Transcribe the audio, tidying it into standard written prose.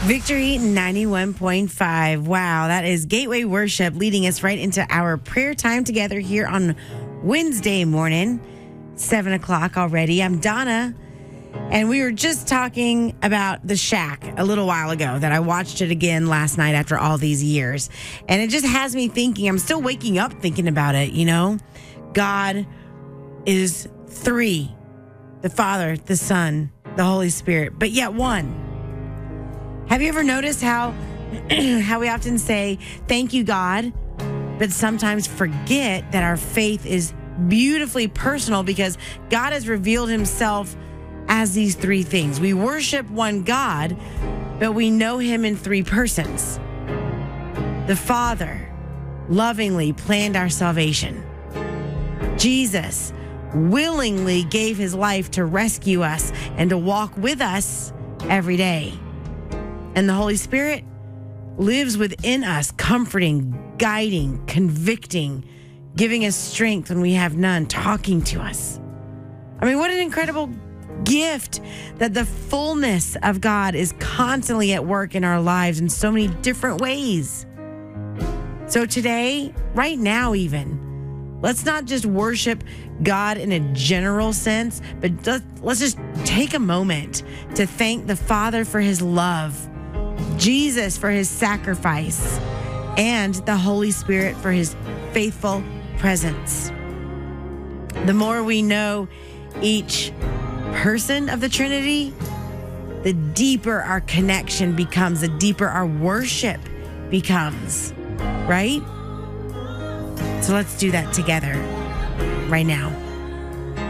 Victory 91.5. Wow, that is Gateway Worship leading us right into our prayer time together here on Wednesday morning, 7 o'clock already. I'm Donna, and we were just talking about The Shack a little while ago that I watched it again last night after all these years. And it just has me thinking, I'm still waking up thinking about it, you know? God is three, the Father, the Son, the Holy Spirit, but yet one. Have you ever noticed how we often say, thank you, God, but sometimes forget that our faith is beautifully personal because God has revealed himself as these three things. We worship one God, but we know him in three persons. The Father lovingly planned our salvation. Jesus willingly gave his life to rescue us and to walk with us every day. And the Holy Spirit lives within us, comforting, guiding, convicting, giving us strength when we have none, talking to us. I mean, what an incredible gift that the fullness of God is constantly at work in our lives in so many different ways. So today, right now even, let's not just worship God in a general sense, but let's just take a moment to thank the Father for his love, Jesus for his sacrifice, and the Holy Spirit for his faithful presence. The more we know each person of the Trinity, the deeper our connection becomes, the deeper our worship becomes, right? So let's do that together right now.